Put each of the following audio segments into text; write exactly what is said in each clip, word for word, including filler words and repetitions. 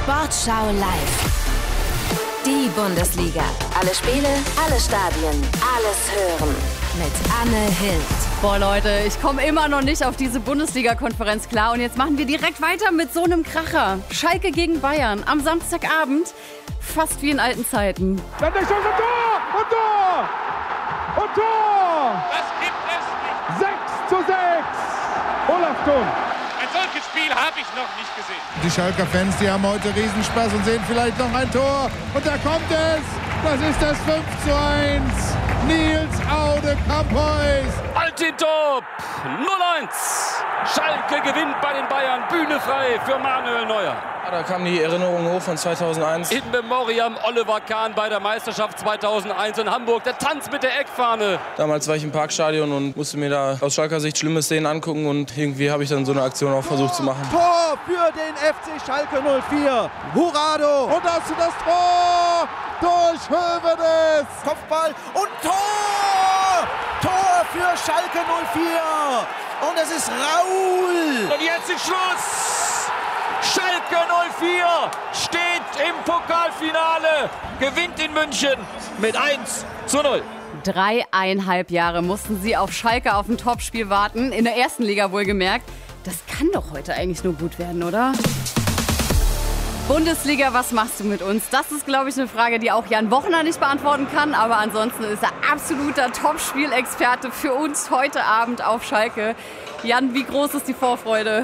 Sportschau live. Die Bundesliga. Alle Spiele, alle Stadien, alles hören. Mit Anne Hild. Boah Leute, ich komme immer noch nicht auf diese Bundesliga-Konferenz klar. Und jetzt machen wir direkt weiter mit so einem Kracher. Schalke gegen Bayern am Samstagabend. Fast wie in alten Zeiten. Dann der Schuss und Tor! Und Tor! Und Tor! Das gibt es nicht. sechs zu sechs. Olaf Thun. Ein solches Spiel habe ich noch nicht gesehen. Die Schalker Fans, die haben heute Riesenspaß und sehen vielleicht noch ein Tor. Und da kommt es. Das ist das fünf zu eins. Nils Aude Kampois. Altintop. null eins. Schalke gewinnt bei den Bayern. Bühne frei für Manuel Neuer. Ja, da kam die Erinnerung hoch von zweitausendeins. In Memoriam Oliver Kahn bei der Meisterschaft zweitausendeins in Hamburg. Der Tanz mit der Eckfahne. Damals war ich im Parkstadion und musste mir da aus Schalker Sicht schlimme Szenen angucken. Und irgendwie habe ich dann so eine Aktion auch versucht zu machen. Tor für den F C Schalke null vier. Hurado. Und das ist das Tor durch Hövedes. Kopfball und Tor. Tor für Schalke null vier. Und es ist Raul. Und jetzt ist Schluss. Schalke null vier steht im Pokalfinale, gewinnt in München mit eins zu null. Dreieinhalb Jahre mussten sie auf Schalke auf ein Topspiel warten, in der ersten Liga wohlgemerkt. Das kann doch heute eigentlich nur gut werden, oder? Bundesliga, was machst du mit uns? Das ist, glaube ich, eine Frage, die auch Jan Bochner nicht beantworten kann. Aber ansonsten ist er absoluter Topspielexperte für uns heute Abend auf Schalke. Jan, wie groß ist die Vorfreude?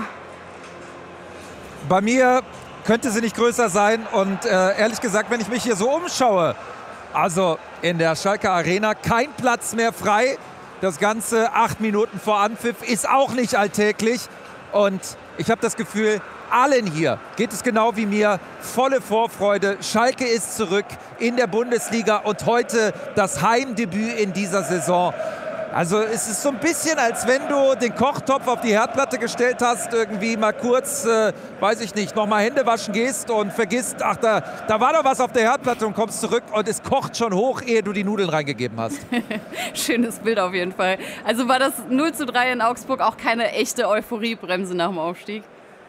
Bei mir könnte sie nicht größer sein. Und äh, ehrlich gesagt, wenn ich mich hier so umschaue, also in der Schalker Arena kein Platz mehr frei. Das Ganze acht Minuten vor Anpfiff ist auch nicht alltäglich. Und ich habe das Gefühl, allen hier geht es genau wie mir. Volle Vorfreude. Schalke ist zurück in der Bundesliga und heute das Heimdebüt in dieser Saison. Also es ist so ein bisschen, als wenn du den Kochtopf auf die Herdplatte gestellt hast, irgendwie mal kurz, äh, weiß ich nicht, nochmal Hände waschen gehst und vergisst, ach, da, da war doch was auf der Herdplatte und kommst zurück und es kocht schon hoch, ehe du die Nudeln reingegeben hast. Schönes Bild auf jeden Fall. Also war das null zu drei in Augsburg auch keine echte Euphoriebremse nach dem Aufstieg?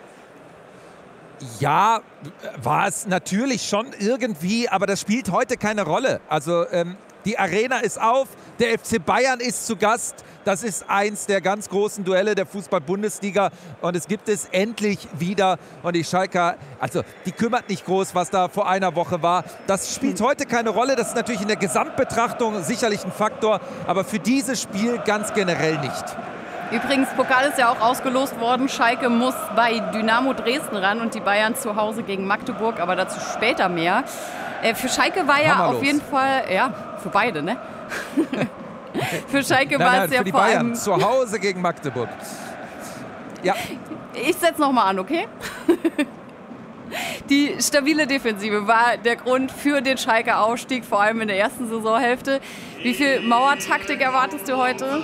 Ja, war es natürlich schon irgendwie, aber das spielt heute keine Rolle. Also ähm, die Arena ist auf, der F C Bayern ist zu Gast. Das ist eins der ganz großen Duelle der Fußball-Bundesliga und es gibt es endlich wieder. Und die Schalker, also die kümmert nicht groß, was da vor einer Woche war. Das spielt heute keine Rolle. Das ist natürlich in der Gesamtbetrachtung sicherlich ein Faktor, aber für dieses Spiel ganz generell nicht. Übrigens, Pokal ist ja auch ausgelost worden. Schalke muss bei Dynamo Dresden ran und die Bayern zu Hause gegen Magdeburg, aber dazu später mehr. Äh, für Schalke war ja Hammerlos. auf jeden Fall, ja, für beide, ne? Für Schalke nein, war nein, es ja für die vor Bayern allem... zu Hause gegen Magdeburg. Ja. Ich setze nochmal an, okay? Die stabile Defensive war der Grund für den Schalker Aufstieg, vor allem in der ersten Saisonhälfte. Wie viel Mauertaktik erwartest du heute?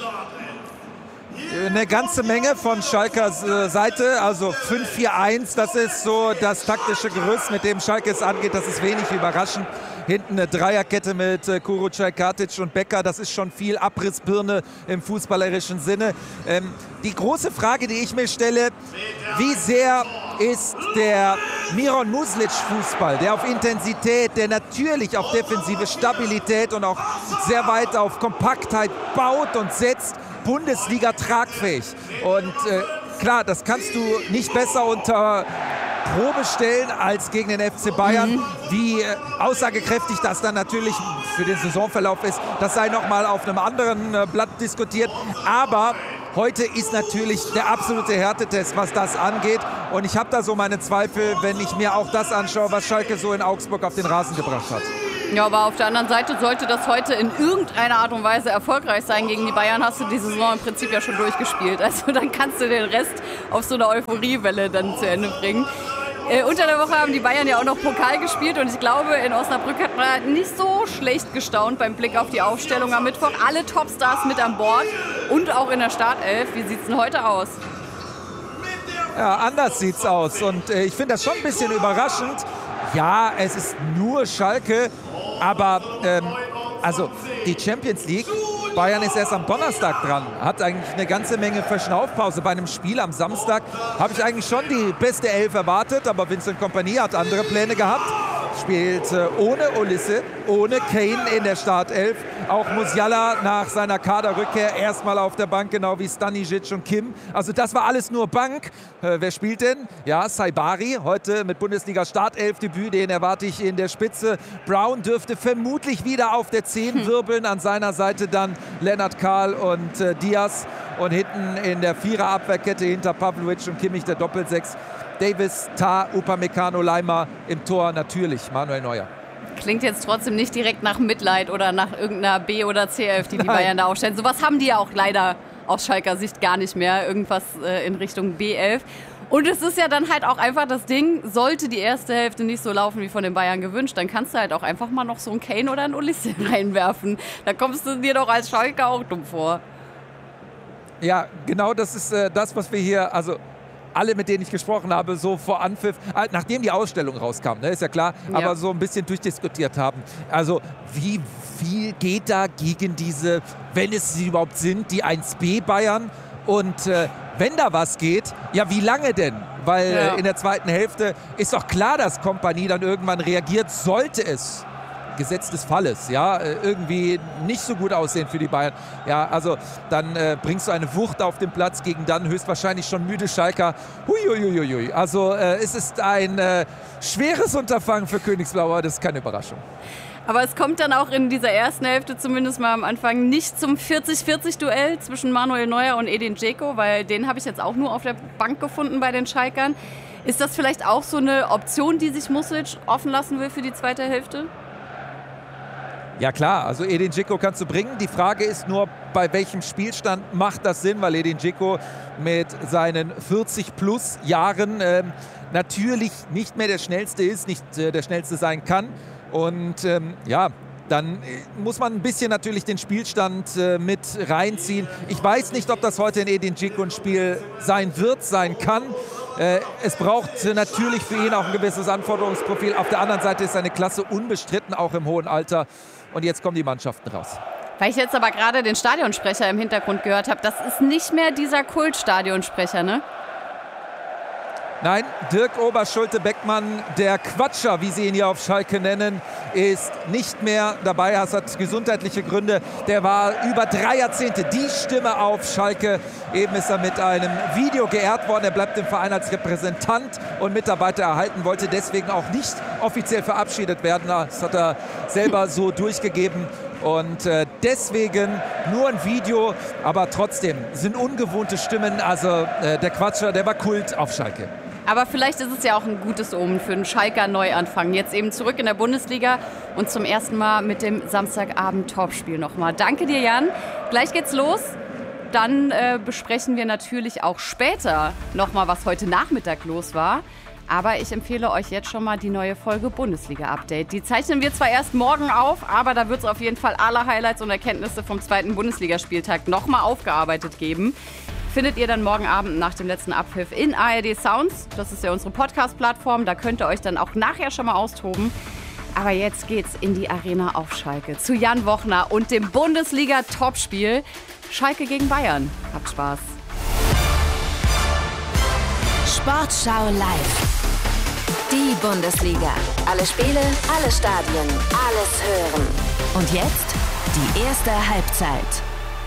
Eine ganze Menge von Schalkers äh, Seite, also fünf vier eins, das ist so das taktische Gerüst, mit dem Schalke es angeht, das ist wenig überraschend. Hinten eine Dreierkette mit äh, Kurucay, Katic und Becker, das ist schon viel Abrissbirne im fußballerischen Sinne. Ähm, die große Frage, die ich mir stelle, wie sehr ist der Miron Muslic-Fußball, der auf Intensität, der natürlich auf defensive Stabilität und auch sehr weit auf Kompaktheit baut und setzt, Bundesliga tragfähig. Und äh, klar, das kannst du nicht besser unter Probe stellen als gegen den F C Bayern. Mhm. Wie äh, aussagekräftig das dann natürlich für den Saisonverlauf ist, das sei nochmal auf einem anderen äh, Blatt diskutiert. Aber heute ist natürlich der absolute Härtetest, was das angeht. Und ich habe da so meine Zweifel, wenn ich mir auch das anschaue, was Schalke so in Augsburg auf den Rasen gebracht hat. Ja, aber auf der anderen Seite sollte das heute in irgendeiner Art und Weise erfolgreich sein. Gegen die Bayern hast du die Saison im Prinzip ja schon durchgespielt. Also dann kannst du den Rest auf so einer Euphoriewelle dann zu Ende bringen. Äh, unter der Woche haben die Bayern ja auch noch Pokal gespielt und ich glaube, in Osnabrück hat man nicht so schlecht gestaunt beim Blick auf die Aufstellung am Mittwoch. Alle Topstars mit an Bord und auch in der Startelf. Wie sieht es denn heute aus? Ja, anders sieht's aus und äh, ich finde das schon ein bisschen überraschend. Ja, es ist nur Schalke, aber ähm, also die Champions League Bayern ist erst am Donnerstag dran, hat eigentlich eine ganze Menge Verschnaufpause. Bei einem Spiel am Samstag habe ich eigentlich schon die beste Elf erwartet, aber Vincent Kompany hat andere Pläne gehabt. Spielt äh, ohne Olise, ohne Kane in der Startelf. Auch Musiala nach seiner Kaderrückkehr erstmal auf der Bank, genau wie Stanisic und Kim. Also das war alles nur Bank. Äh, wer spielt denn? Ja, Saibari, heute mit Bundesliga-Startelf-Debüt, den erwarte ich in der Spitze. Brown dürfte vermutlich wieder auf der zehn hm. wirbeln. An seiner Seite dann Lennart Kahl und äh, Diaz. Und hinten in der Vierer-Abwehrkette hinter Pavlovic und Kimmich der Doppelsechs. Davis, Tah, Upamecano, Leimer, im Tor natürlich Manuel Neuer. Klingt jetzt trotzdem nicht direkt nach Mitleid oder nach irgendeiner B- oder C-Elf, die die Nein. Bayern da aufstellen. Sowas haben die ja auch leider aus Schalker Sicht gar nicht mehr. Irgendwas äh, in Richtung B elf. Und es ist ja dann halt auch einfach das Ding, sollte die erste Hälfte nicht so laufen wie von den Bayern gewünscht, dann kannst du halt auch einfach mal noch so einen Kane oder einen Olise reinwerfen. Da kommst du dir doch als Schalker auch dumm vor. Ja, genau das ist äh, das, was wir hier, also alle, mit denen ich gesprochen habe, so vor Anpfiff, nachdem die Ausstellung rauskam, ne, ist ja klar, ja. aber so ein bisschen durchdiskutiert haben. Also wie viel geht da gegen diese, wenn es sie überhaupt sind, die eins B Bayern? Und äh, wenn da was geht, ja wie lange denn? Weil ja. äh, in der zweiten Hälfte ist doch klar, dass Kompany dann irgendwann reagiert, sollte es Gesetz des Falles, ja, irgendwie nicht so gut aussehen für die Bayern. Ja, also dann äh, bringst du eine Wucht auf den Platz gegen dann höchstwahrscheinlich schon müde Schalker. Huiuiuiui. Also äh, es ist ein äh, schweres Unterfangen für Königsblauer, das ist keine Überraschung. Aber es kommt dann auch in dieser ersten Hälfte zumindest mal am Anfang nicht zum vierzig vierzig Duell zwischen Manuel Neuer und Edin Dzeko, weil den habe ich jetzt auch nur auf der Bank gefunden bei den Schalkern. Ist das vielleicht auch so eine Option, die sich Mušić offen lassen will für die zweite Hälfte? Ja klar, also Edin Dzeko kannst du bringen. Die Frage ist nur, bei welchem Spielstand macht das Sinn, weil Edin Dzeko mit seinen vierzig plus Jahren äh, natürlich nicht mehr der Schnellste ist, nicht äh, der Schnellste sein kann. Und ähm, ja, dann muss man ein bisschen natürlich den Spielstand äh, mit reinziehen. Ich weiß nicht, ob das heute in Edin Dzeko ein Spiel sein wird, sein kann. Äh, es braucht natürlich für ihn auch ein gewisses Anforderungsprofil. Auf der anderen Seite ist seine Klasse unbestritten, auch im hohen Alter. Und jetzt kommen die Mannschaften raus. Weil ich jetzt aber gerade den Stadionsprecher im Hintergrund gehört habe, das ist nicht mehr dieser Kultstadionsprecher, ne? Nein, Dirk Oberschulte-Beckmann, der Quatscher, wie sie ihn hier auf Schalke nennen, ist nicht mehr dabei. Das hat gesundheitliche Gründe. Der war über drei Jahrzehnte die Stimme auf Schalke. Eben ist er mit einem Video geehrt worden. Er bleibt im Verein als Repräsentant und Mitarbeiter erhalten, wollte deswegen auch nicht offiziell verabschiedet werden. Das hat er selber so durchgegeben. Und äh, deswegen nur ein Video, aber trotzdem sind ungewohnte Stimmen. Also äh, der Quatscher, der war Kult auf Schalke. Aber vielleicht ist es ja auch ein gutes Omen für einen Schalker Neuanfang. Jetzt eben zurück in der Bundesliga und zum ersten Mal mit dem Samstagabend-Topspiel nochmal. Danke dir, Jan. Gleich geht's los. Dann äh, besprechen wir natürlich auch später nochmal, was heute Nachmittag los war. Aber ich empfehle euch jetzt schon mal die neue Folge Bundesliga-Update. Die zeichnen wir zwar erst morgen auf, aber da wird es auf jeden Fall alle Highlights und Erkenntnisse vom zweiten Bundesligaspieltag nochmal aufgearbeitet geben. Findet ihr dann morgen Abend nach dem letzten Abpfiff in A R D Sounds. Das ist ja unsere Podcast-Plattform. Da könnt ihr euch dann auch nachher schon mal austoben. Aber jetzt geht's in die Arena auf Schalke zu Jan Wochner und dem Bundesliga-Topspiel Schalke gegen Bayern. Habt Spaß. Sportschau live. Die Bundesliga. Alle Spiele, alle Stadien, alles hören. Und jetzt die erste Halbzeit.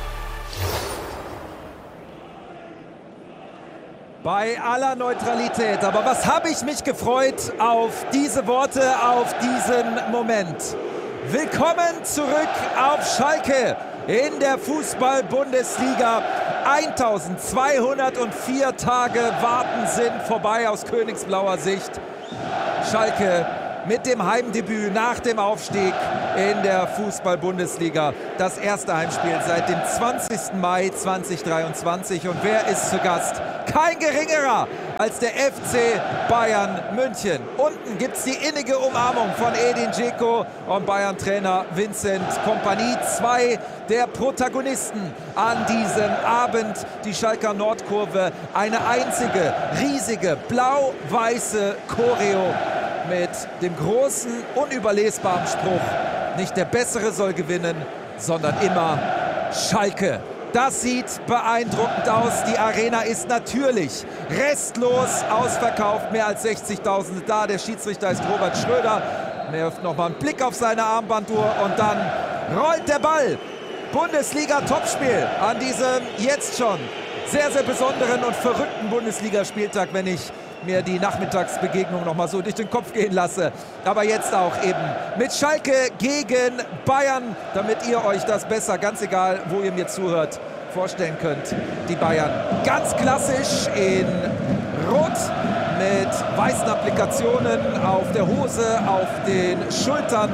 Bei aller Neutralität, aber was habe ich mich gefreut auf diese Worte, auf diesen Moment. Willkommen zurück auf Schalke in der Fußball-Bundesliga. eintausendzweihundertvier Tage Warten sind vorbei aus Königsblauer Sicht. Schalke mit dem Heimdebüt nach dem Aufstieg in der Fußball-Bundesliga. Das erste Heimspiel seit dem zwanzigsten Mai zweitausenddreiundzwanzig. Und wer ist zu Gast? Kein geringerer als der F C Bayern München. Unten gibt es die innige Umarmung von Edin Dzeko und Bayern-Trainer Vincent Kompany. Zwei der Protagonisten an diesem Abend. Die Schalker Nordkurve. Eine einzige, riesige, blau-weiße Choreo mit dem großen, unüberlesbaren Spruch: Nicht der Bessere soll gewinnen, sondern immer Schalke. Das sieht beeindruckend aus. Die Arena ist natürlich restlos ausverkauft. Mehr als sechzigtausend da. Der Schiedsrichter ist Robert Schröder. Er wirft nochmal einen Blick auf seine Armbanduhr und dann rollt der Ball. Bundesliga-Topspiel an diesem jetzt schon sehr, sehr besonderen und verrückten Bundesligaspieltag, wenn ich mir die Nachmittagsbegegnung noch mal so durch den Kopf gehen lasse. Aber jetzt auch eben mit Schalke gegen Bayern, damit ihr euch das besser, ganz egal, wo ihr mir zuhört, vorstellen könnt. Die Bayern ganz klassisch in Rot mit weißen Applikationen auf der Hose, auf den Schultern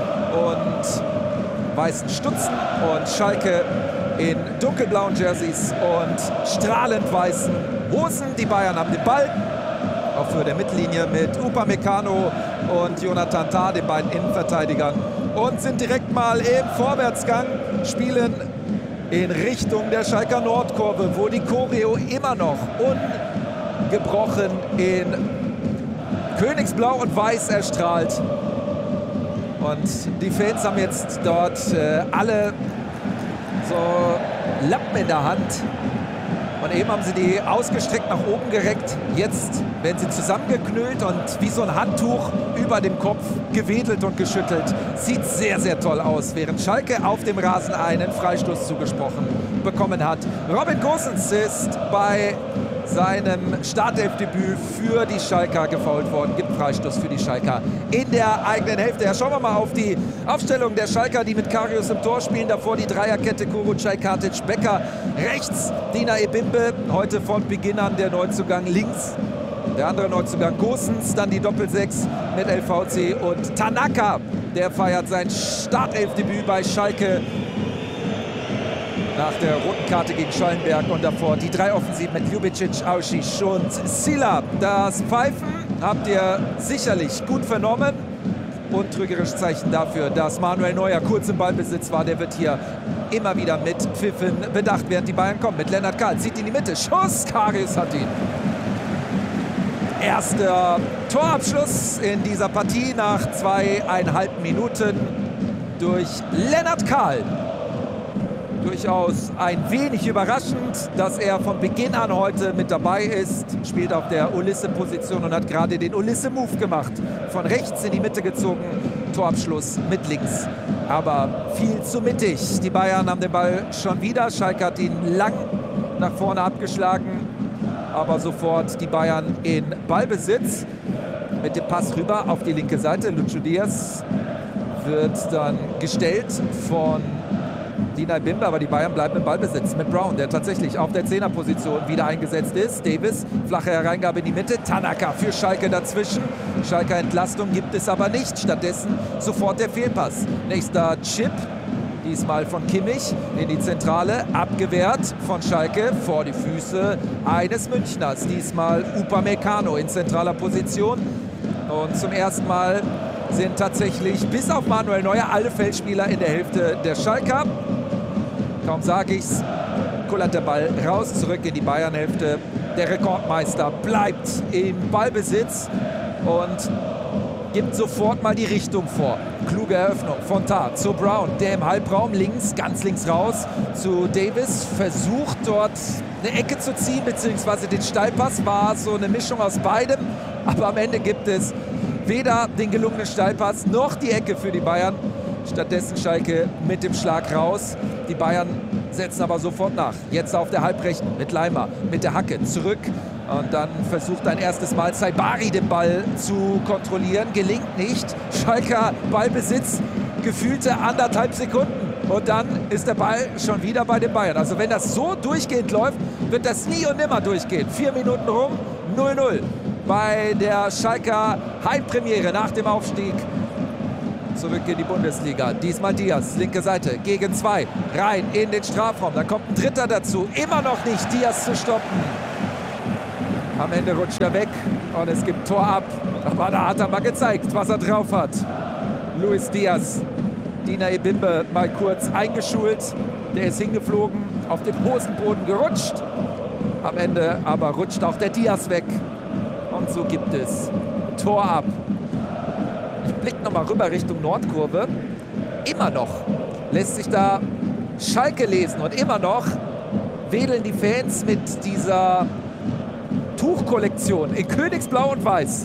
und weißen Stutzen. Und Schalke in dunkelblauen Jerseys und strahlend weißen Hosen. Die Bayern haben den Ball auf Höhe der Mittellinie mit Upamecano und Jonathan Tah, den beiden Innenverteidigern, und sind direkt mal im Vorwärtsgang, spielen in Richtung der Schalker Nordkurve, wo die Choreo immer noch ungebrochen in Königsblau und Weiß erstrahlt. Und die Fans haben jetzt dort äh, alle so Lappen in der Hand. Und eben haben sie die ausgestreckt nach oben gereckt. Jetzt werden sie zusammengeknüllt und wie so ein Handtuch über dem Kopf gewedelt und geschüttelt. Sieht sehr, sehr toll aus, während Schalke auf dem Rasen einen Freistoß zugesprochen bekommen hat. Robin Gosens ist bei seinem Startelfdebüt für die Schalker gefoult worden. Gibt Freistoß für die Schalker in der eigenen Hälfte. Ja, schauen wir mal auf die Aufstellung der Schalker, die mit Karius im Tor spielen. Davor die Dreierkette Kurucay, Katic, Becker. Rechts Dina Ebimbe, heute von Beginn an der Neuzugang. Links der andere Neuzugang Gosens. Dann die Doppelsechs mit L V C und Tanaka. Der feiert sein Startelfdebüt bei Schalke nach der roten Karte gegen Schallenberg, und davor die drei Offensiven mit Ljubicic, Aušić und Sila. Das Pfeifen habt ihr sicherlich gut vernommen. Untrügerisches Zeichen dafür, dass Manuel Neuer kurz im Ballbesitz war. Der wird hier immer wieder mit Pfiffen bedacht, während die Bayern kommen. Mit Lennart Kahl, zieht in die Mitte, Schuss, Karius hat ihn. Erster Torabschluss in dieser Partie nach zweieinhalb Minuten durch Lennart Kahl. Durchaus ein wenig überraschend, dass er von Beginn an heute mit dabei ist. Spielt auf der Ulisse-Position und hat gerade den Ulisse-Move gemacht. Von rechts in die Mitte gezogen, Torabschluss mit links. Aber viel zu mittig. Die Bayern haben den Ball schon wieder. Schalke hat ihn lang nach vorne abgeschlagen. Aber sofort die Bayern in Ballbesitz. Mit dem Pass rüber auf die linke Seite. Lucho Diaz wird dann gestellt von Dina Ebimbe, aber die Bayern bleiben im Ballbesitz mit Brown, der tatsächlich auf der Zehnerposition wieder eingesetzt ist. Davis, flache Hereingabe in die Mitte, Tanaka für Schalke dazwischen. Schalker Entlastung gibt es aber nicht, stattdessen sofort der Fehlpass. Nächster Chip, diesmal von Kimmich in die Zentrale, abgewehrt von Schalke vor die Füße eines Münchners. Diesmal Upamecano in zentraler Position, und zum ersten Mal sind tatsächlich bis auf Manuel Neuer alle Feldspieler in der Hälfte der Schalker. Kaum sage ich's, kullert der Ball raus, zurück in die Bayern-Hälfte. Der Rekordmeister bleibt im Ballbesitz und gibt sofort mal die Richtung vor. Kluge Eröffnung von Tah zu Brown, der im Halbraum links, ganz links raus zu Davis, versucht dort eine Ecke zu ziehen, beziehungsweise den Steilpass. War so eine Mischung aus beidem, aber am Ende gibt es weder den gelungenen Steilpass noch die Ecke für die Bayern. Stattdessen Schalke mit dem Schlag raus. Die Bayern setzen aber sofort nach. Jetzt auf der Halbrechten mit Leimer, mit der Hacke zurück. Und dann versucht ein erstes Mal Saibari den Ball zu kontrollieren. Gelingt nicht. Schalker Ballbesitz, gefühlte anderthalb Sekunden. Und dann ist der Ball schon wieder bei den Bayern. Also wenn das so durchgehend läuft, wird das nie und nimmer durchgehen. Vier Minuten rum, null null. Bei der Schalker Heimpremiere nach dem Aufstieg zurück in die Bundesliga. Diesmal Diaz, linke Seite, gegen zwei, rein in den Strafraum. Da kommt ein Dritter dazu. Immer noch nicht Diaz zu stoppen. Am Ende rutscht er weg und es gibt Tor ab. Aber da hat er mal gezeigt, was er drauf hat. Luis Diaz, Dina Ebimbe mal kurz eingeschult. Der ist hingeflogen, auf den Hosenboden gerutscht. Am Ende aber rutscht auch der Diaz weg. Und so gibt es Tor ab. Ich blicke nochmal rüber Richtung Nordkurve. Immer noch lässt sich da Schalke lesen. Und immer noch wedeln die Fans mit dieser Tuchkollektion in Königsblau und Weiß.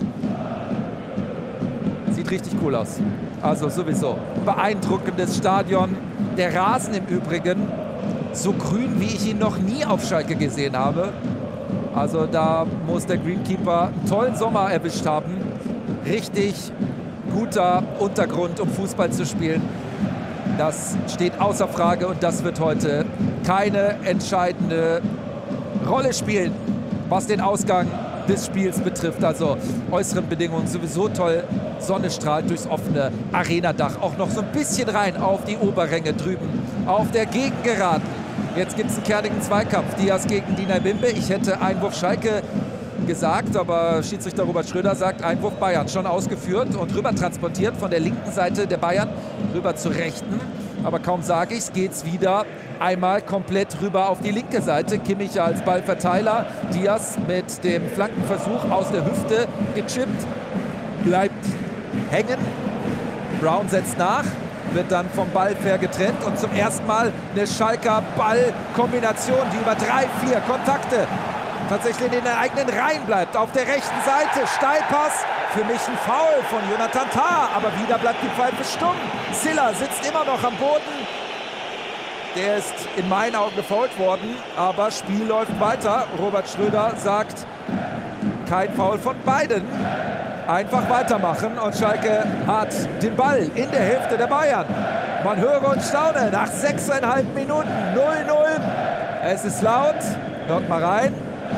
Sieht richtig cool aus. Also sowieso beeindruckendes Stadion. Der Rasen im Übrigen so grün, wie ich ihn noch nie auf Schalke gesehen habe. Also da muss der Greenkeeper einen tollen Sommer erwischt haben. Richtig guter Untergrund, um Fußball zu spielen. Das steht außer Frage und das wird heute keine entscheidende Rolle spielen, was den Ausgang des Spiels betrifft. Also äußeren Bedingungen sowieso toll. Sonne strahlt durchs offene Arenadach auch noch so ein bisschen rein auf die Oberränge drüben auf der Gegengeraden. Jetzt gibt es einen kernigen Zweikampf. Diaz gegen Dina Bimbe. Ich hätte Einwurf Schalke gesagt, aber Schiedsrichter Robert Schröder sagt Einwurf Bayern. Schon ausgeführt und rüber transportiert von der linken Seite der Bayern rüber zur rechten. Aber kaum sage ich es, geht es wieder einmal komplett rüber auf die linke Seite. Kimmich als Ballverteiler. Diaz mit dem Flankenversuch aus der Hüfte gechippt. Bleibt hängen. Brown setzt nach. Wird dann vom Ball fair getrennt und zum ersten Mal eine Schalker Ballkombination, die über drei, vier Kontakte tatsächlich in den eigenen Reihen bleibt. Auf der rechten Seite Steilpass, für mich ein Foul von Jonathan Tah, aber wieder bleibt die Pfeife stumm. Silla sitzt immer noch am Boden. Der ist in meinen Augen gefoult worden, aber Spiel läuft weiter. Robert Schröder sagt, kein Foul von beiden. Einfach weitermachen und Schalke hat den Ball in der Hälfte der Bayern. Man höre und staune nach sechseinhalb Minuten null null. Es ist laut. Hört mal rein.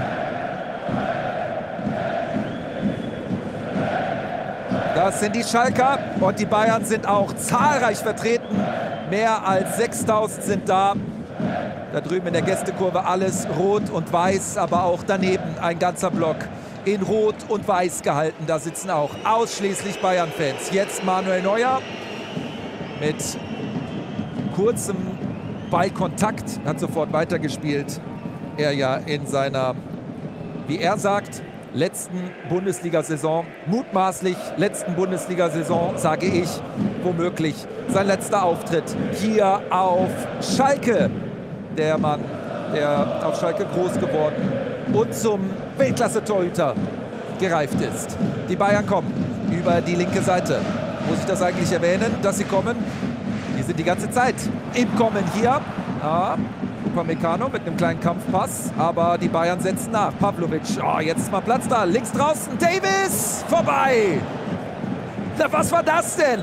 Das sind die Schalker und die Bayern sind auch zahlreich vertreten. Mehr als sechstausend sind da. Da drüben in der Gästekurve alles rot und weiß, aber auch daneben ein ganzer Block in Rot und Weiß gehalten. Da sitzen auch ausschließlich Bayern-Fans. Jetzt Manuel Neuer mit kurzem Ballkontakt, hat sofort weitergespielt. Er ja in seiner, wie er sagt, letzten Bundesliga-Saison, mutmaßlich letzten Bundesliga-Saison, sage ich, womöglich sein letzter Auftritt hier auf Schalke. Der Mann, der auf Schalke groß geworden und zum Weltklasse-Torhüter gereift ist. Die Bayern kommen über die linke Seite. Muss ich das eigentlich erwähnen, dass sie kommen? Die sind die ganze Zeit im Kommen hier. Ja, Upamecano mit einem kleinen Kampfpass, aber die Bayern setzen nach. Pavlovic, oh, jetzt ist mal Platz da. Links draußen, Davis, vorbei. Na, was war das denn?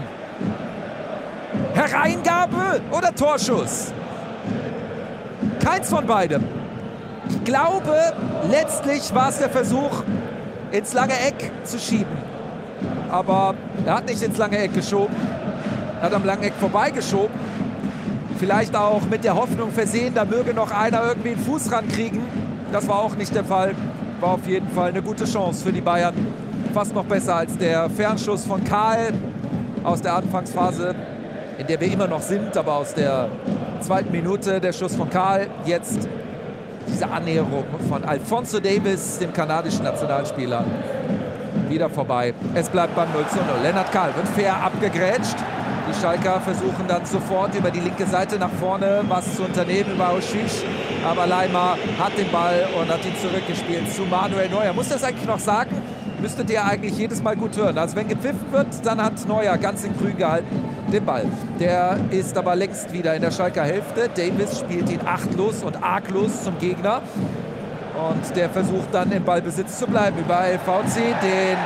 Hereingabe oder Torschuss? Keins von beidem. Ich glaube, letztlich war es der Versuch, ins lange Eck zu schieben. Aber er hat nicht ins lange Eck geschoben. Er hat am langen Eck vorbeigeschoben. Vielleicht auch mit der Hoffnung versehen, da möge noch einer irgendwie einen Fuß rankriegen. Das war auch nicht der Fall. War auf jeden Fall eine gute Chance für die Bayern. Fast noch besser als der Fernschuss von Kahl aus der Anfangsphase, in der wir immer noch sind, aber aus der zweiten Minute der Schuss von Kahl. Jetzt diese Annäherung von Alphonso Davies, dem kanadischen Nationalspieler, wieder vorbei. Es bleibt beim null zu null. Lennart Kahl wird fair abgegrätscht. Die Schalker versuchen dann sofort über die linke Seite nach vorne was zu unternehmen über Auschwitz. Aber Leimer hat den Ball und hat ihn zurückgespielt zu Manuel Neuer. Muss das eigentlich noch sagen? Müsstet ihr eigentlich jedes Mal gut hören. Also wenn gepfiffen wird, dann hat Neuer ganz in Grün gehalten den Ball. Der ist aber längst wieder in der Schalker Hälfte. Davis spielt ihn achtlos und arglos zum Gegner. Und der versucht dann im Ballbesitz zu bleiben über L V C, den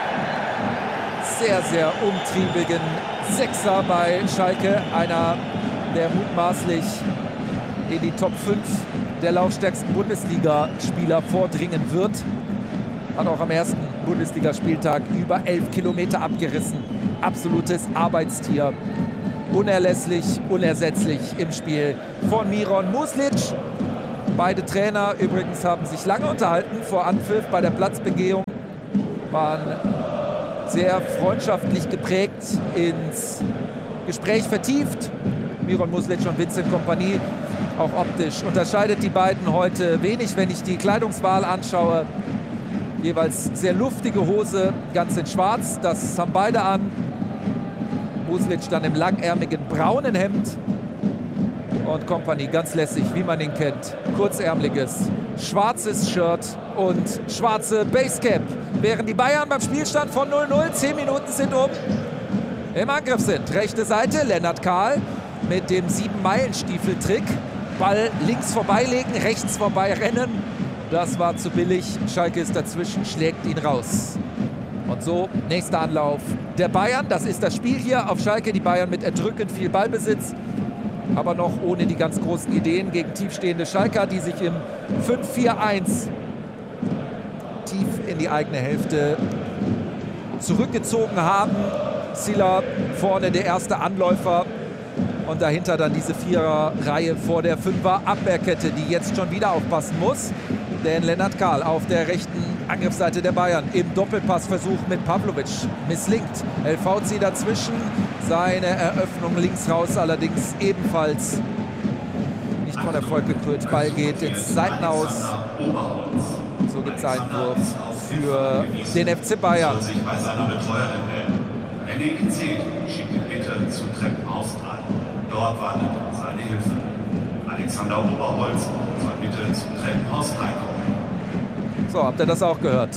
sehr, sehr umtriebigen Sechser bei Schalke. Einer, der mutmaßlich in die Top fünf der laufstärksten Bundesliga-Spieler vordringen wird. Hat auch am ersten Bundesligaspieltag über elf Kilometer abgerissen. Absolutes Arbeitstier. Unerlässlich, unersetzlich im Spiel von Miron Muslic. Beide Trainer übrigens haben sich lange unterhalten vor Anpfiff bei der Platzbegehung. Waren sehr freundschaftlich geprägt, ins Gespräch vertieft. Miron Muslic und Vincent Kompany. Auch optisch unterscheidet die beiden heute wenig, wenn ich die Kleidungswahl anschaue. Jeweils sehr luftige Hose, ganz in schwarz. Das haben beide an. Muslic dann im langärmigen braunen Hemd. und Kompanie, ganz lässig, wie man ihn kennt. Kurzärmliches, schwarzes Shirt und schwarze Basecap. Während die Bayern beim Spielstand von null null, zehn Minuten sind um, im Angriff sind. Rechte Seite, Lennart Kahl mit dem sieben-Meilen-Stiefel-Trick. Ball links vorbeilegen, rechts vorbeirennen. Das war zu billig. Schalke ist dazwischen, schlägt ihn raus. Und so, nächster Anlauf der Bayern. Das ist das Spiel hier auf Schalke. Die Bayern mit erdrückend viel Ballbesitz, aber noch ohne die ganz großen Ideen gegen tiefstehende Schalker, die sich im fünf vier eins tief in die eigene Hälfte zurückgezogen haben. Silla vorne der erste Anläufer und dahinter dann diese Vierer-Reihe vor der Fünfer-Abwehrkette, die jetzt schon wieder aufpassen muss. Denn Lennart Kahl auf der rechten Angriffsseite der Bayern im Doppelpassversuch mit Pavlovic misslingt. El Fauzi dazwischen, seine Eröffnung links raus allerdings ebenfalls nicht von Erfolg gekrönt. Ball geht ins Seitenaus. So gibt es einen Wurf für den F C Bayern. Wenn ihr ihn seht, schiebt ihn bitte zum Treppenhaus an. Dort wartet seine Hilfe. Alexander Oberholz soll bitte zum Treppenhaus reinkommen. So, habt ihr das auch gehört?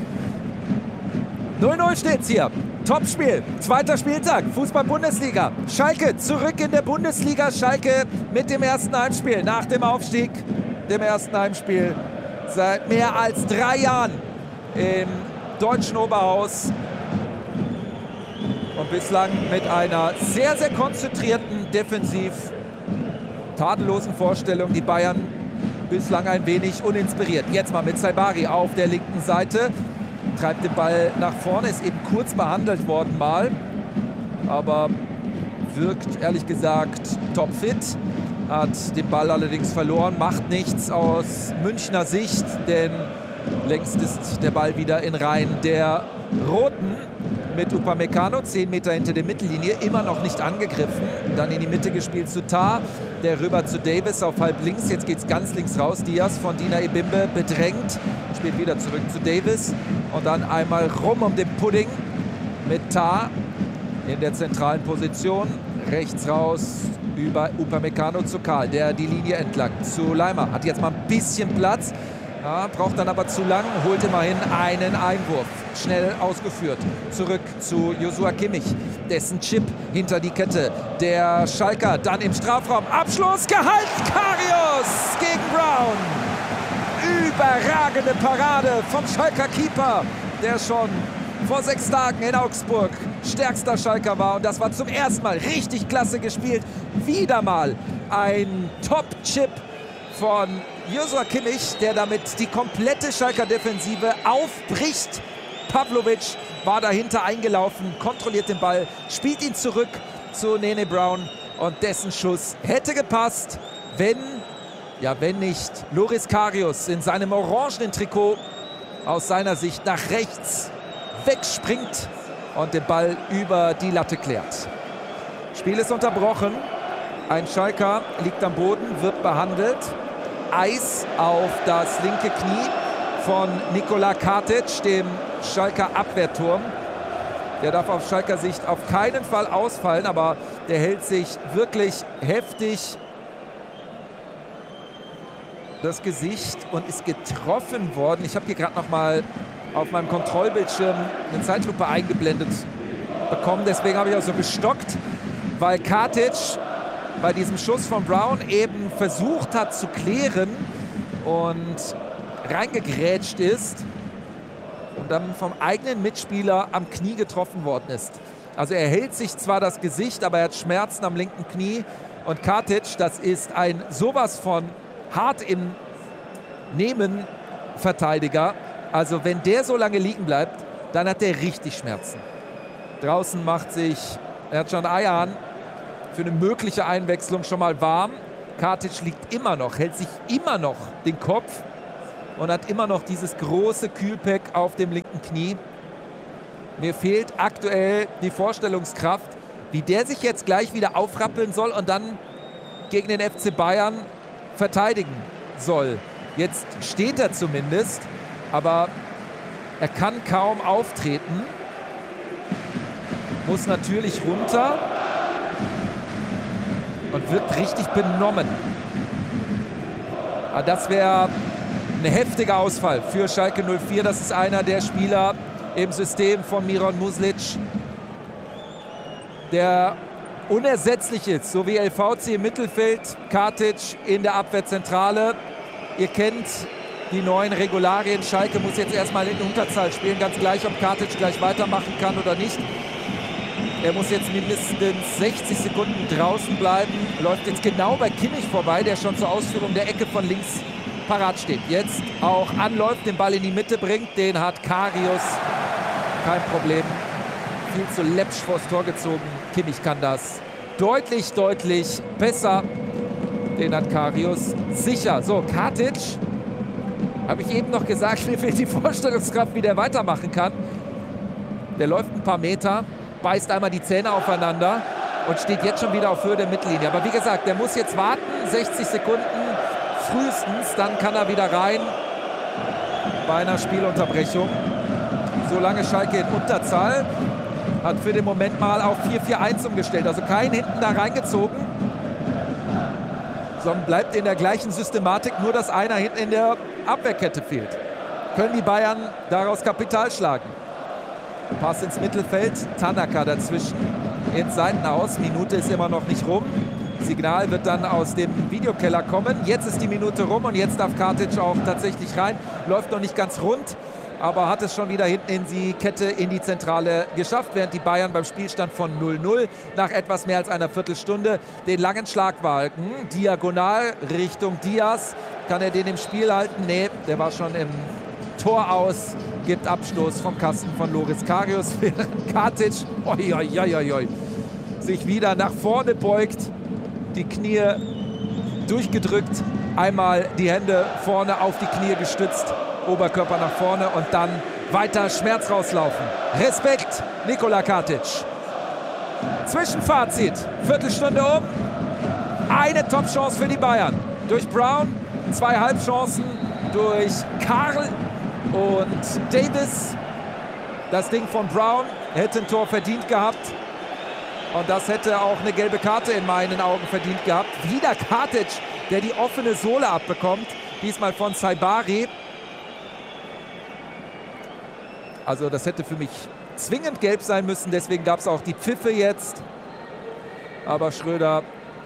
null null steht's hier. Topspiel. Zweiter Spieltag. Fußball-Bundesliga. Schalke zurück in der Bundesliga. Schalke mit dem ersten Heimspiel nach dem Aufstieg. Dem ersten Heimspiel seit mehr als drei Jahren im deutschen Oberhaus. Und bislang mit einer sehr, sehr konzentrierten, defensiv tadellosen Vorstellung. Die Bayern bislang ein wenig uninspiriert. Jetzt mal mit Saibari auf der linken Seite. Treibt den Ball nach vorne, ist eben kurz behandelt worden mal. Aber wirkt, ehrlich gesagt, topfit. Hat den Ball allerdings verloren, macht nichts aus Münchner Sicht. Denn längst ist der Ball wieder in Reihen der Roten. Mit Upamecano, zehn Meter hinter der Mittellinie, immer noch nicht angegriffen. Dann in die Mitte gespielt zu Tah, der rüber zu Davis auf halb links. Jetzt geht es ganz links raus. Diaz von Dina Ebimbe bedrängt, spielt wieder zurück zu Davis. Und dann einmal rum um den Pudding mit Tah in der zentralen Position. Rechts raus über Upamecano zu Kahl, der die Linie entlang zu Leimer. Hat jetzt mal ein bisschen Platz. Ja, braucht dann aber zu lang, holt immerhin einen Einwurf. Schnell ausgeführt. Zurück zu Joshua Kimmich. Dessen Chip hinter die Kette. Der Schalker dann im Strafraum. Abschluss gehalten. Karius gegen Brown. Überragende Parade vom Schalker Keeper, der schon vor sechs Tagen in Augsburg stärkster Schalker war. Und das war zum ersten Mal richtig klasse gespielt. Wieder mal ein Top-Chip von Joshua Kimmich, der damit die komplette Schalker Defensive aufbricht. Pavlovic war dahinter eingelaufen, kontrolliert den Ball, spielt ihn zurück zu Nene Brown und dessen Schuss hätte gepasst, wenn, ja wenn nicht, Loris Karius in seinem orangenen Trikot aus seiner Sicht nach rechts wegspringt und den Ball über die Latte klärt. Spiel ist unterbrochen. Ein Schalker liegt am Boden, wird behandelt. Eis auf das linke Knie von Nikola Katic, dem Schalker Abwehrturm. Der darf auf Schalker Sicht auf keinen Fall ausfallen, aber der hält sich wirklich heftig das Gesicht und ist getroffen worden. Ich habe hier gerade noch mal auf meinem Kontrollbildschirm eine Zeitlupe eingeblendet bekommen. Deswegen habe ich auch so gestockt, weil Katic bei diesem Schuss von Brown eben versucht hat zu klären und reingegrätscht ist und dann vom eigenen Mitspieler am Knie getroffen worden ist. Also er hält sich zwar das Gesicht, aber er hat Schmerzen am linken Knie. Und Katic, das ist ein sowas von hart im Nehmen Verteidiger. Also wenn der so lange liegen bleibt, dann hat der richtig Schmerzen. Draußen macht sich Ercan Ayhan für eine mögliche Einwechslung schon mal warm. Katic liegt immer noch, hält sich immer noch den Kopf und hat immer noch dieses große Kühlpack auf dem linken Knie. Mir fehlt aktuell die Vorstellungskraft, wie der sich jetzt gleich wieder aufrappeln soll und dann gegen den F C Bayern verteidigen soll. Jetzt steht er zumindest, aber er kann kaum auftreten. Muss natürlich runter. und wirkt richtig benommen. Aber das wäre ein heftiger Ausfall für Schalke null vier. Das ist einer der Spieler im System von Miron Muslic, der unersetzlich ist, so wie L V C im Mittelfeld, Katic in der Abwehrzentrale. Ihr kennt die neuen Regularien. Schalke muss jetzt erstmal in Unterzahl spielen, ganz gleich, ob Katic gleich weitermachen kann oder nicht. Er muss jetzt mindestens sechzig Sekunden draußen bleiben. Läuft jetzt genau bei Kimmich vorbei, der schon zur Ausführung der Ecke von links parat steht. Jetzt auch anläuft, den Ball in die Mitte bringt. Den hat Karius. Kein Problem. Viel zu läppsch vors Tor gezogen. Kimmich kann das deutlich, deutlich besser. Den hat Karius sicher. So, Katic. Habe ich eben noch gesagt, mir fehlt die Vorstellungskraft, wie der weitermachen kann. Der läuft ein paar Meter, beißt einmal die Zähne aufeinander und steht jetzt schon wieder auf Höhe der Mittellinie. Aber wie gesagt, der muss jetzt warten, sechzig Sekunden frühestens, dann kann er wieder rein bei einer Spielunterbrechung. Solange Schalke in Unterzahl, hat für den Moment mal auf vier vier eins umgestellt. Also kein hinten da reingezogen, sondern bleibt in der gleichen Systematik, nur dass einer hinten in der Abwehrkette fehlt. Können die Bayern daraus Kapital schlagen? Pass ins Mittelfeld, Tanaka dazwischen, ins Seitenhaus. Minute ist immer noch nicht rum. Signal wird dann aus dem Videokeller kommen. Jetzt ist die Minute rum und jetzt darf Katic auch tatsächlich rein. Läuft noch nicht ganz rund, aber hat es schon wieder hinten in die Kette, in die Zentrale geschafft, während die Bayern beim Spielstand von null null nach etwas mehr als einer Viertelstunde den langen Schlag wagen. Diagonal Richtung Diaz. Kann er den im Spiel halten? Nee, der war schon im Tor aus. Gibt Abstoß vom Kasten von Loris Karius. Katic, oi, oi, oi, oi, sich wieder nach vorne beugt. Die Knie durchgedrückt. Einmal die Hände vorne auf die Knie gestützt. Oberkörper nach vorne und dann weiter Schmerz rauslaufen. Respekt, Nikola Katic. Zwischenfazit, Viertelstunde um. Eine Top-Chance für die Bayern. Durch Brown, zwei Halbchancen durch Karl und Davis. Das Ding von Brown hätte ein Tor verdient gehabt. Und das hätte auch eine gelbe Karte in meinen Augen verdient gehabt. Wieder Katic, der die offene Sohle abbekommt. Diesmal von Saibari. Also das hätte für mich zwingend gelb sein müssen. Deswegen gab es auch die Pfiffe jetzt. Aber Schröder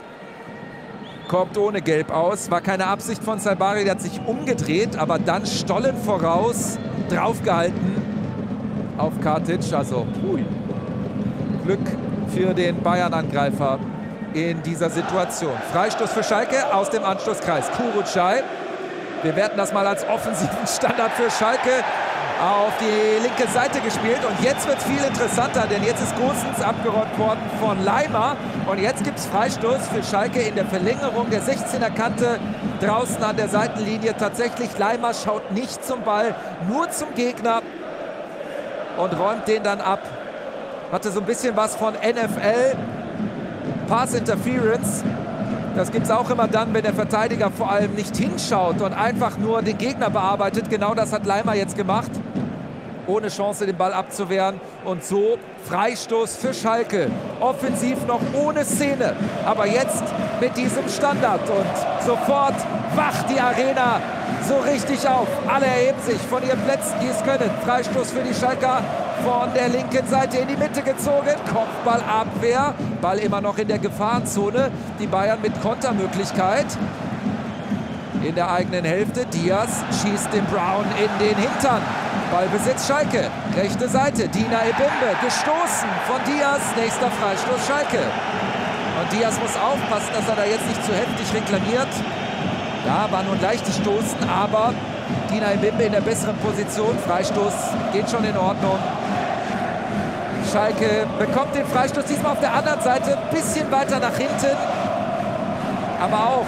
kommt ohne Gelb aus. War keine Absicht von Saibari. Der hat sich umgedreht, aber dann Stollen voraus draufgehalten auf Katic. Also hui. Glück für den Bayern-Angreifer in dieser Situation. Freistoß für Schalke aus dem Anschlusskreis. Kurucay. Wir werten das mal als offensiven Standard für Schalke. Auf die linke Seite gespielt und jetzt wird es viel interessanter, denn jetzt ist Gosens abgeräumt worden von Leimer und jetzt gibt es Freistoß für Schalke in der Verlängerung der sechzehner Kante draußen an der Seitenlinie. Tatsächlich, Leimer schaut nicht zum Ball, nur zum Gegner und räumt den dann ab. Hatte so ein bisschen was von N F L, Pass Interference. Das gibt es auch immer dann, wenn der Verteidiger vor allem nicht hinschaut und einfach nur den Gegner bearbeitet. Genau das hat Leimer jetzt gemacht. Ohne Chance, den Ball abzuwehren. Und so Freistoß für Schalke. Offensiv noch ohne Szene. Aber jetzt mit diesem Standard. Und sofort wacht die Arena so richtig auf. Alle erheben sich von ihren Plätzen, die es können. Freistoß für die Schalker. Von der linken Seite in die Mitte gezogen. Kopfballabwehr. Ball immer noch in der Gefahrenzone. Die Bayern mit Kontermöglichkeit. In der eigenen Hälfte. Diaz schießt den Brown in den Hintern. Ballbesitz Schalke. Rechte Seite. Dina Ebimbe. Gestoßen von Diaz. Nächster Freistoß Schalke. Und Diaz muss aufpassen, dass er da jetzt nicht zu heftig reklamiert. Da war nur ein leichtes Stoßen, aber Dina Ebimbe in der besseren Position. Freistoß geht schon in Ordnung. Schalke bekommt den Freistoß diesmal auf der anderen Seite. Ein bisschen weiter nach hinten. Aber auch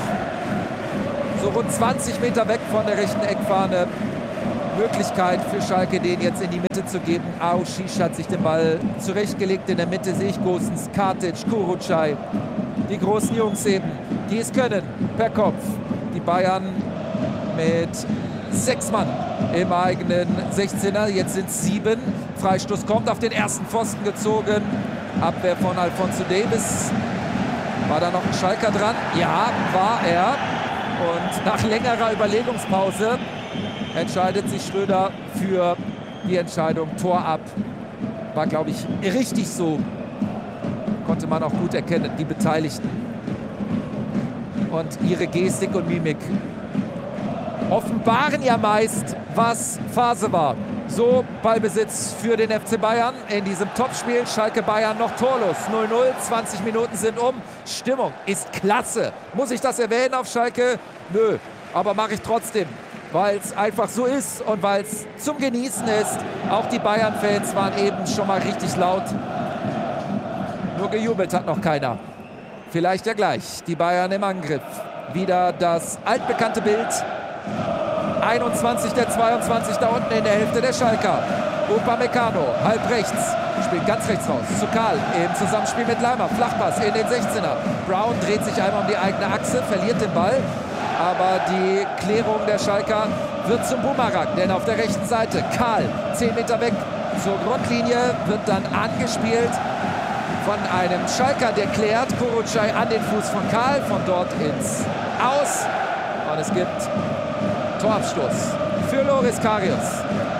so rund zwanzig Meter weg von der rechten Eckfahne. Möglichkeit für Schalke, den jetzt in die Mitte zu geben. Aouchiche hat sich den Ball zurechtgelegt. In der Mitte sehe ich Gosens, Katic, Kurucay. Die großen Jungs eben, die es können, per Kopf. Die Bayern mit sechs Mann im eigenen sechzehner. Jetzt sind es sieben. Freistoß kommt auf den ersten Pfosten gezogen. Abwehr von Alphonso Davies. War da noch ein Schalker dran? Ja, war er. Und nach längerer Überlegungspause entscheidet sich Schröder für die Entscheidung Tor ab. War, glaube ich, richtig so. Konnte man auch gut erkennen, die Beteiligten. Und ihre Gestik und Mimik offenbaren ja meist, was Phase war. So Ballbesitz für den F C Bayern in diesem Topspiel. Schalke Bayern noch torlos. null null, zwanzig Minuten sind um. Stimmung ist klasse. Muss ich das erwähnen auf Schalke? Nö, aber mache ich trotzdem, weil es einfach so ist und weil es zum Genießen ist. Auch die Bayern-Fans waren eben schon mal richtig laut. Nur gejubelt hat noch keiner. Vielleicht ja gleich. Die Bayern im Angriff. Wieder das altbekannte Bild. einundzwanzig der zweiundzwanzig da unten in der Hälfte der Schalker. Upamecano, halb rechts, spielt ganz rechts raus. Zu Karl im Zusammenspiel mit Leimer. Flachpass in den sechzehner. Brown dreht sich einmal um die eigene Achse, verliert den Ball. Aber die Klärung der Schalker wird zum Bumerang, denn auf der rechten Seite Karl, zehn Meter weg zur Grundlinie, wird dann angespielt von einem Schalker, der klärt. Kurucay an den Fuß von Karl, von dort ins Aus. Und es gibt Torabstoß für Loris Karius.